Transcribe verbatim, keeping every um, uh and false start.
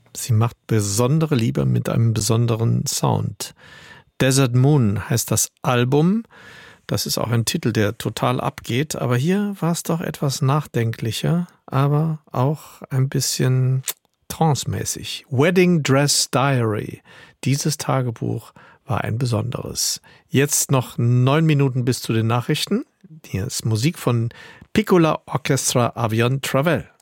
Sie macht besondere Liebe mit einem besonderen Sound. Desert Moon heißt das Album. Das ist auch ein Titel, der total abgeht. Aber hier war es doch etwas nachdenklicher, aber auch ein bisschen trancemäßig. Wedding Dress Diary. Dieses Tagebuch war ein besonderes. Jetzt noch neun Minuten bis zu den Nachrichten. Hier ist Musik von Piccola Orchestra Avion Travel.